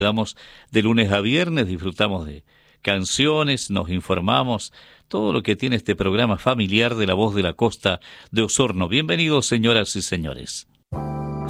Damos de lunes a viernes, disfrutamos de canciones, nos informamos, todo lo que tiene este programa familiar de La Voz de la Costa de Osorno. Bienvenidos, señoras y señores.